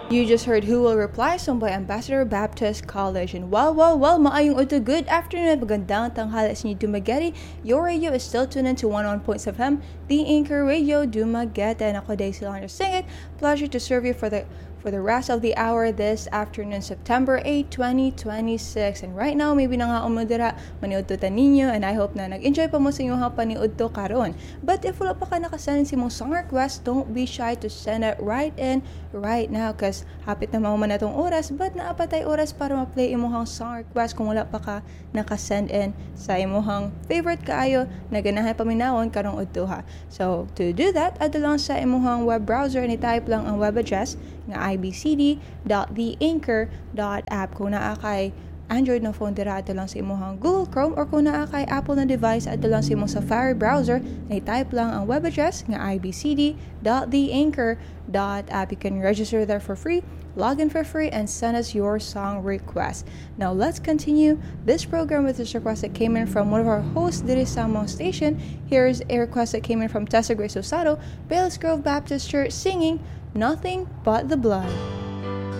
You just heard Who Will Reply, sung by Ambassador Baptist College. And well, maayong uto, good afternoon, magandang tanghali sa inyo Dumaguete. Your radio is still tuned in to 101.7 FM, the Anchor Radio Dumaguete. And ako, Daisy Lander Singit. Pleasure to serve you for the rest of the hour this afternoon, September 8, 2026. And right now, maybe na nga umudira, maniud to ta ninyo, and I hope na nag-enjoy pa mo sa inyong paniud to karon. But if wala pa ka nakasend si mong song request, don't be shy to send it right in, right now, cause hapit na man itong oras, but naapatay oras para ma-play imuhang song request kung wala pa ka nakasend in sa imuhang favorite kaayo na ganahan paminawon karong udto ha. So, to do that, add lang sa imuhang web browser, and i-type lang ang web address nga ibcd.theanchor.app. Kung naa kay Android na phone, dira ato lang sa imuhang Google Chrome, or kung naa kay Apple na device, ato lang sa imong Safari browser, na i-type lang ang web address nga ibcd.theanchor.app. You can register there for free, log in for free, and send us your song request. Now, let's continue this program with this request that came in from one of our hosts diri sa among station. Here's a request that came in from Tessa Grace Osado, Bayless Grove Baptist Church, singing Nothing But the Blood.